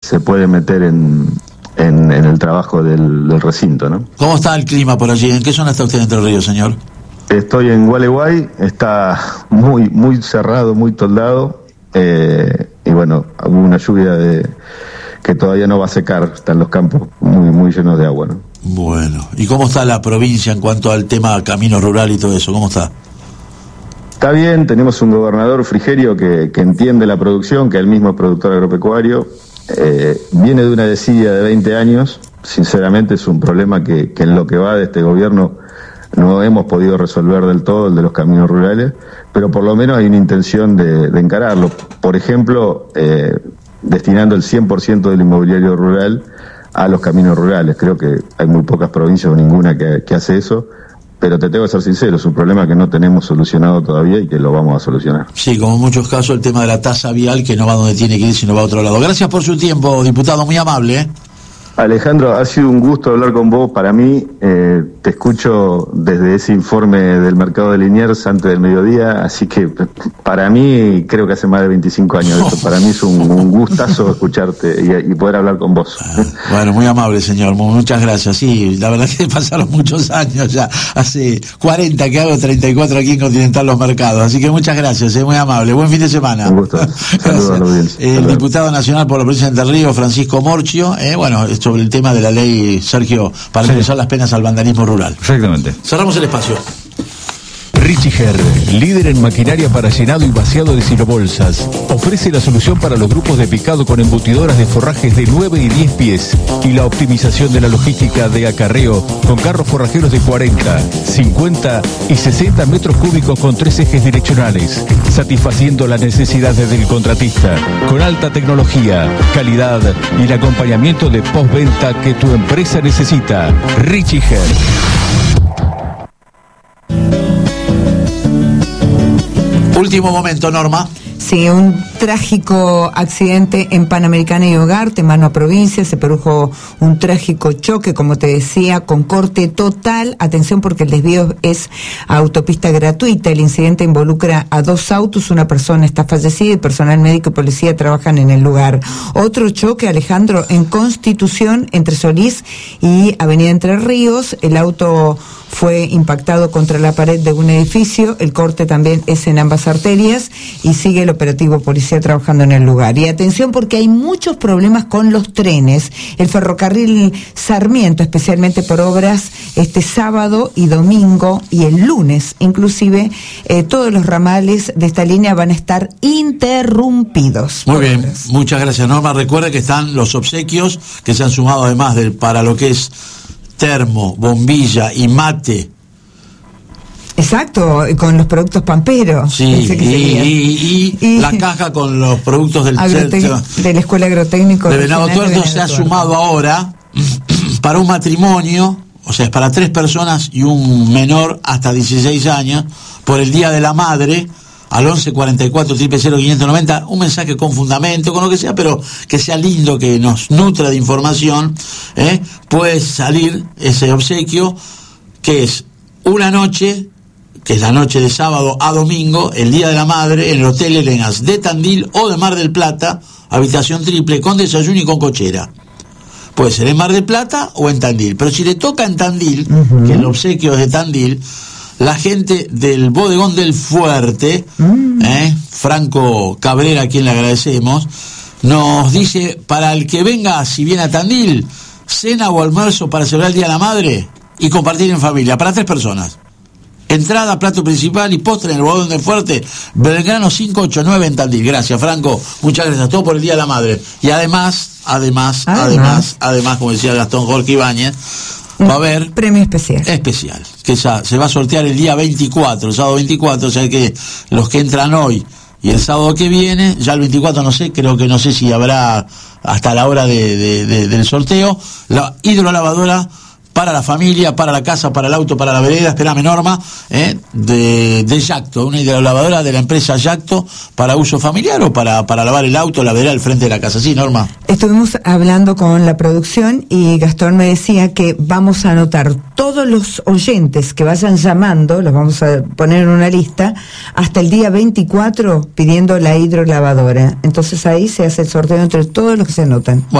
se puede meter en el trabajo del recinto, ¿no? ¿Cómo está el clima por allí? ¿En qué zona está usted de Entre Ríos, señor? Estoy en Gualeguay, está muy cerrado, muy toldado, y bueno, hubo una lluvia que todavía no va a secar, están los campos muy llenos de agua, ¿no? Bueno, ¿y cómo está la provincia en cuanto al tema camino rural y todo eso? ¿Cómo está? Está bien, tenemos un gobernador Frigerio que entiende la producción, que es el mismo productor agropecuario, viene de una desidia de 20 años, sinceramente es un problema que en lo que va de este gobierno no hemos podido resolver del todo, el de los caminos rurales, pero por lo menos hay una intención de encararlo. Por ejemplo, destinando el 100% del inmobiliario rural a los caminos rurales. Creo que hay muy pocas provincias o ninguna que hace eso, pero te tengo que ser sincero, es un problema que no tenemos solucionado todavía y que lo vamos a solucionar. Sí, como en muchos casos el tema de la tasa vial, que no va donde tiene que ir, sino va a otro lado. Gracias por su tiempo, diputado, muy amable, ¿eh? Alejandro, ha sido un gusto hablar con vos. Para mí, te escucho desde ese informe del mercado de Liniers antes del mediodía, así que para mí, creo que hace más de 25 años esto. Para mí es un gustazo escucharte y poder hablar con vos. Bueno, muy amable, señor, muchas gracias. Sí, la verdad que pasaron muchos años ya, hace 40 que hago 34 aquí en Continental Los Mercados, así que muchas gracias, muy amable. Buen fin de semana. Un gusto. Saludos a la audiencia. El diputado nacional por la provincia de Entre Ríos, Francisco Morchio, bueno, sobre el tema de la ley, Sergio, para reducir las penas al vandalismo rural. Exactamente. Cerramos el espacio. Richiger, líder en maquinaria para llenado y vaciado de silobolsas, ofrece la solución para los grupos de picado con embutidoras de forrajes de 9 y 10 pies y la optimización de la logística de acarreo con carros forrajeros de 40, 50 y 60 metros cúbicos con 3 ejes direccionales, satisfaciendo las necesidades del contratista, con alta tecnología, calidad y el acompañamiento de postventa que tu empresa necesita. Richiger. Último momento, Norma. Sí, un trágico accidente en Panamericana y Ugarte, mano a provincia, se produjo un trágico choque, como te decía, con corte total. Atención porque el desvío es a autopista gratuita. El incidente involucra a 2 autos, una persona está fallecida y personal médico y policía trabajan en el lugar. Otro choque, Alejandro, en Constitución, entre Solís y Avenida Entre Ríos. El auto fue impactado contra la pared de un edificio, el corte también es en ambas arterias y sigue el operativo policía trabajando en el lugar. Y atención porque hay muchos problemas con los trenes. El ferrocarril Sarmiento, especialmente por obras este sábado y domingo y el lunes, inclusive todos los ramales de esta línea van a estar interrumpidos. Muy bien, muchas gracias, Norma. Recuerda que están los obsequios que se han sumado además para lo que es termo, bombilla y mate. Exacto, con los productos pamperos. Sí, y la caja con los productos de la Escuela Agrotécnico de Venado Tuerto se ha sumado ahora para un matrimonio, o sea, es para 3 personas y un menor hasta 16 años, por el Día de la Madre, al 1144-00590, un mensaje con fundamento, con lo que sea, pero que sea lindo, que nos nutra de información, puede salir ese obsequio, que es una noche, que es la noche de sábado a domingo, el Día de la Madre, en el Hotel Helenas de Tandil o de Mar del Plata, habitación triple, con desayuno y con cochera. Puede ser en Mar del Plata o en Tandil, pero si le toca en Tandil, que el obsequio es de Tandil, la gente del Bodegón del Fuerte, Franco Cabrera, a quien le agradecemos, nos dice, para el que venga, si viene a Tandil, cena o almuerzo para celebrar el Día de la Madre y compartir en familia, para 3 personas. Entrada, plato principal y postre en el Bodegón del Fuerte, Belgrano 589 en Tandil. Gracias, Franco, muchas gracias, todo por el Día de la Madre. Y además, como decía Gastón Jorge Ibáñez, va a haber premio especial, que se va a sortear el día 24, el sábado 24, o sea que los que entran hoy y el sábado que viene, ya el 24 no sé si habrá hasta la hora del sorteo, la hidrolavadora para la familia, para la casa, para el auto, para la vereda, espérame, Norma, de Yacto, una hidrolavadora de la empresa Yacto para uso familiar o para lavar el auto, la vereda al frente de la casa. Sí, Norma. Estuvimos hablando con la producción y Gastón me decía que vamos a anotar todos los oyentes que vayan llamando, los vamos a poner en una lista, hasta el día 24 pidiendo la hidrolavadora. Entonces ahí se hace el sorteo entre todos los que se anotan.